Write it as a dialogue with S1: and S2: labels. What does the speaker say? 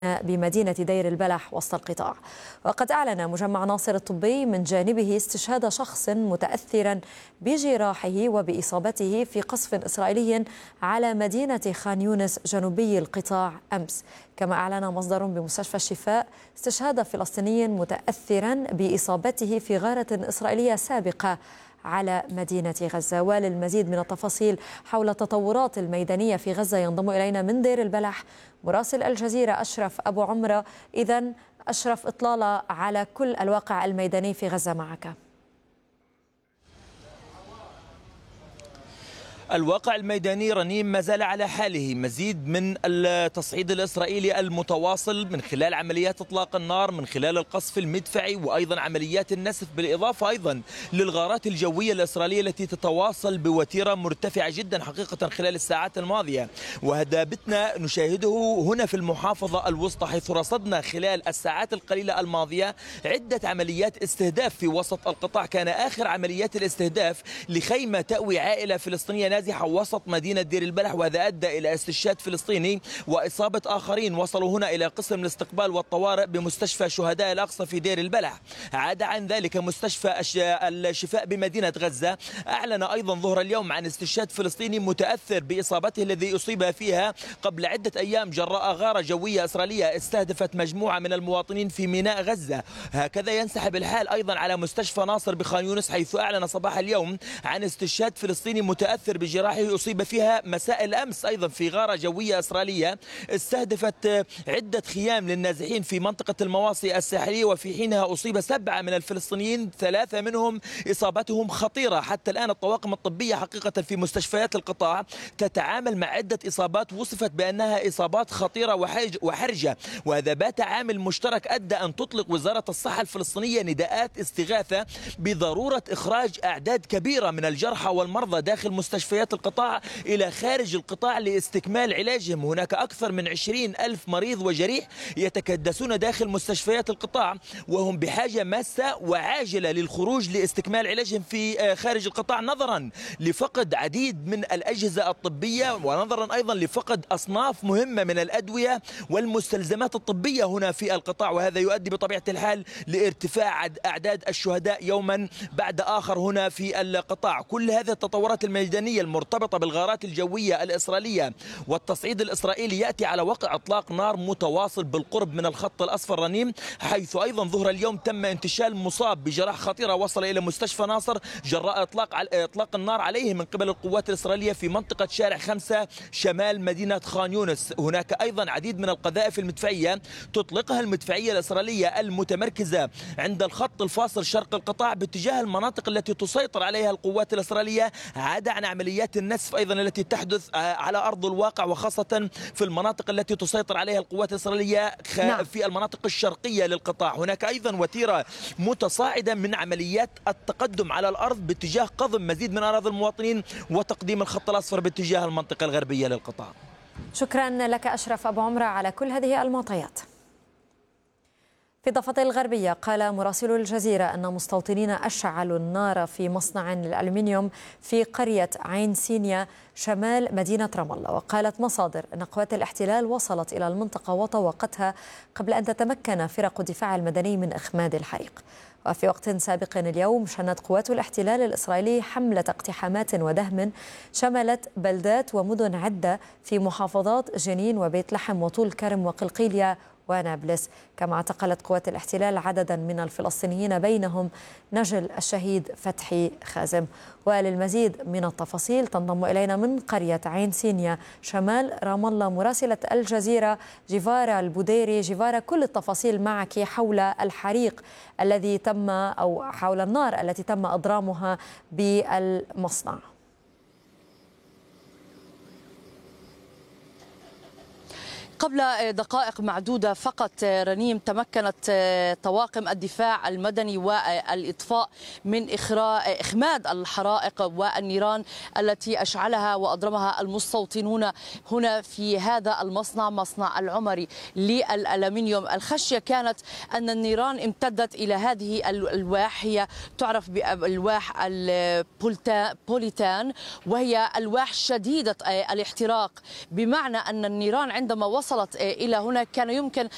S1: بمدينة دير البلح وسط القطاع. وقد أعلن مجمع ناصر الطبي من جانبه استشهاد شخص متأثرا بجراحه وبإصابته في قصف إسرائيلي على مدينة خان يونس جنوبي القطاع أمس. كما أعلن مصدر بمستشفى الشفاء استشهاد فلسطيني متأثرا بإصابته في غارة إسرائيلية سابقة على مدينة غزة. وللمزيد من التفاصيل حول التطورات الميدانية في غزة ينضم إلينا من دير البلح مراسل الجزيرة أشرف أبو عمرة. إذن أشرف، إطلالة على كل الواقع الميداني في غزة معك.
S2: الواقع الميداني رنيم ما زال على حاله، مزيد من التصعيد الإسرائيلي المتواصل من خلال عمليات إطلاق النار، من خلال القصف المدفعي، وأيضا عمليات النسف، بالإضافة أيضا للغارات الجوية الإسرائيلية التي تتواصل بوتيرة مرتفعة جدا حقيقة خلال الساعات الماضية. وهذا بتنا نشاهده هنا في المحافظة الوسطى، حيث رصدنا خلال الساعات القليلة الماضية عدة عمليات استهداف في وسط القطاع. كان آخر عمليات الاستهداف لخيمة تأوي عائلة فلسطينية نازحة وسط مدينة دير البلح، وهذا أدى إلى استشهاد فلسطيني وإصابة آخرين وصلوا هنا إلى قسم الاستقبال والطوارئ بمستشفى شهداء الأقصى في دير البلح. عاد عن ذلك مستشفى الشفاء بمدينة غزة أعلن أيضا ظهر اليوم عن استشهاد فلسطيني متأثر بإصابته الذي أصيب فيها قبل عدة أيام جراء غارة جوية إسرائيلية استهدفت مجموعة من المواطنين في ميناء غزة. هكذا ينسحب الحال أيضا على مستشفى ناصر بخان يونس، حيث أعلن صباح اليوم عن استشهاد فلسطيني متأثر بجراحه أصيب فيها مساء الأمس أيضا في غارة جوية إسرائيلية استهدفت عدة خيام للنازحين في منطقة المواصي الساحلية، وفي حينها أصيب 7 من الفلسطينيين، 3 منهم إصابتهم خطيرة. حتى الآن الطواقم الطبية حقيقة في مستشفيات القطاع تتعامل مع عدة إصابات وصفت بأنها إصابات خطيرة وحرجة، وهذا بات عامل مشترك أدى أن تطلق وزارة الصحة الفلسطينية نداءات استغاثة بضرورة إخراج أعداد كبيرة من الجرحى والمرضى داخل مستشفيات القطاع إلى خارج القطاع لاستكمال علاجهم. هناك أكثر من 20,000 مريض وجريح يتكدسون داخل مستشفيات القطاع، وهم بحاجة ماسة وعاجلة للخروج لاستكمال علاجهم في خارج القطاع، نظرا لفقد عديد من الأجهزة الطبية، ونظرا أيضا لفقد أصناف مهمة من الأدوية والمستلزمات الطبية هنا في القطاع. وهذا يؤدي بطبيعة الحال لارتفاع أعداد الشهداء يوما بعد آخر هنا في القطاع. كل هذه التطورات الميدانية المرتبطة بالغارات الجوية الإسرائيلية والتصعيد الإسرائيلي يأتي على وقع إطلاق نار متواصل بالقرب من الخط الأصفر رنيم، حيث أيضا ظهر اليوم تم انتشال مصاب بجراح خطيرة وصل إلى مستشفى ناصر جراء إطلاق النار عليه من قبل القوات الإسرائيلية في منطقة شارع 5 شمال مدينة خان يونس. هناك أيضا عديد من القذائف المدفعية تطلقها المدفعية الإسرائيلية المتمركزة عند الخط الفاصل شرق القطاع باتجاه المناطق التي تسيطر عليها القوات الإسرائيلية، عدا عن عمليات النسف أيضا التي تحدث على أرض الواقع، وخاصة في المناطق التي تسيطر عليها القوات الإسرائيلية في المناطق الشرقية للقطاع. هناك أيضا وتيرة متصاعدة من عمليات التقدم على الأرض باتجاه قضم مزيد من أراضي المواطنين وتقديم الخط الأصفر باتجاه المنطقة الغربية للقطاع.
S1: شكرا لك أشرف أبو عمرة على كل هذه المعطيات. في الضفة الغربية قال مراسل الجزيرة أن مستوطنين أشعلوا النار في مصنع للألمنيوم في قرية عين سينيا شمال مدينة رام الله. وقالت مصادر أن قوات الاحتلال وصلت إلى المنطقة وطوقتها قبل أن تتمكن فرق الدفاع المدني من إخماد الحريق. وفي وقت سابق اليوم شنت قوات الاحتلال الإسرائيلي حملة اقتحامات ودهم شملت بلدات ومدن عدة في محافظات جنين وبيت لحم وطول كرم وقلقيلية ونابلس. كما اعتقلت قوات الاحتلال عددا من الفلسطينيين بينهم نجل الشهيد فتحي خازم. وللمزيد من التفاصيل تنضم إلينا من قرية عين سينيا شمال رام الله مراسلة الجزيرة جيفارا البوديري. جيفارا، كل التفاصيل معك حول الحريق الذي تم أو حول النار التي تم إضرامها بالمصنع.
S3: قبل دقائق معدودة فقط رنيم تمكنت طواقم الدفاع المدني والإطفاء من إخماد الحرائق والنيران التي أشعلها وأضرمها المستوطنون هنا في هذا المصنع، مصنع العمري للألمنيوم. الخشية كانت أن النيران امتدت إلى هذه الألواح، هي تعرف بألواح البوليتان، وهي ألواح شديدة الاحتراق، بمعنى أن النيران عندما وصلت إلى هنا كان يمكن